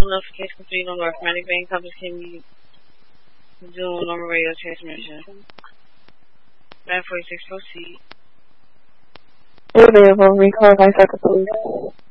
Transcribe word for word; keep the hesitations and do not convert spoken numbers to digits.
notification complete on Northmatic Bank. Compass can be doing normal radio transmission. nine forty-six, proceed. Available, recall by second, please.